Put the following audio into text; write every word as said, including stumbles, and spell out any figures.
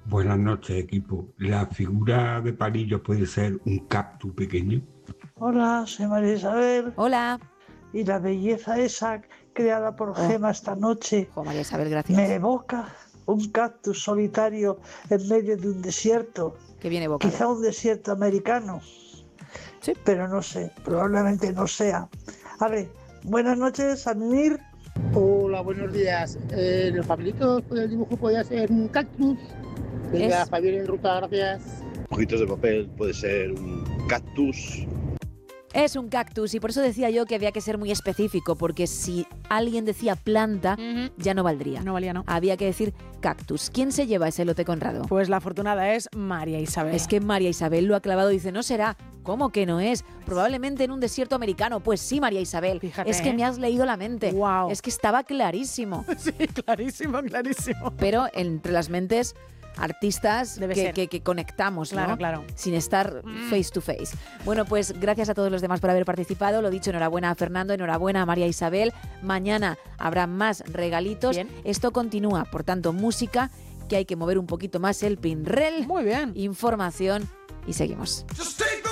Buenas noches, equipo. ¿La figura de palillo puede ser un cactus pequeño? Hola, soy María Isabel. Hola. Y la belleza esa creada por Oh. Gema esta noche Jo, María Isabel, gracias. me evoca un cactus solitario en medio de un desierto. Que viene evocado. Quizá un desierto americano. Sí. Pero no sé, probablemente no sea. A ver, buenas noches, Admir. Hola, buenos días. Eh, los papelitos del dibujo podía ser un cactus. Venga, Es- Javier en ruta, gracias. Hojitos de papel, puede ser un cactus. Es un cactus y por eso decía yo que había que ser muy específico, porque si alguien decía planta, Ujú. ya no valdría. No valía, ¿no? Había que decir cactus. ¿Quién se lleva ese lote Conrado? Pues la afortunada es María Isabel. Es que María Isabel lo ha clavado y dice, no será. ¿Cómo que no es? Probablemente en un desierto americano. Pues sí, María Isabel. Fíjate, es que ¿eh? me has leído la mente. Guau. Es que estaba clarísimo. Sí, clarísimo, clarísimo. Pero entre las mentes artistas Debe que, ser. que- que conectamos, Claro, ¿no? claro. Sin estar face to face. Bueno, pues gracias a todos los demás por haber participado. Lo dicho, enhorabuena a Fernando, enhorabuena a María Isabel. Mañana habrá más regalitos. Bien. Esto continúa, por tanto, música, que hay que mover un poquito más el pinrel. Muy bien. Información y seguimos. Just stay